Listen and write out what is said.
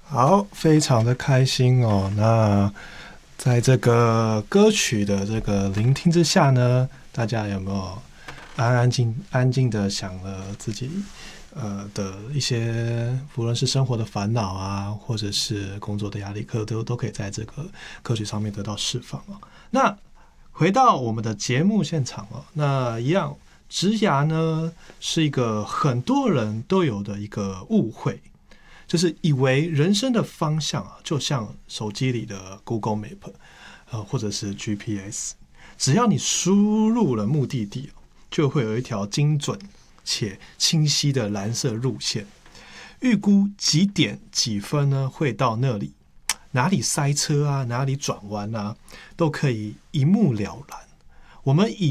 好，非常的开心哦。那在这个歌曲的这个聆听之下呢，大家有没有安静的想了自己的一些，无论是生活的烦恼啊，或者是工作的压力，都可以在这个歌曲上面得到释放哦。那回到我们的节目现场哦，那一样，职涯呢是一个很多人都有的一个误会。就是以为人生的方向啊，就像手机里的 Google Map，或者是 GPS，只要你输入了目的地，就会有一条精准且清晰的蓝色路线，预估几点几分呢会到那里，哪里塞车啊，哪里转弯啊，都可以一目了然。我们以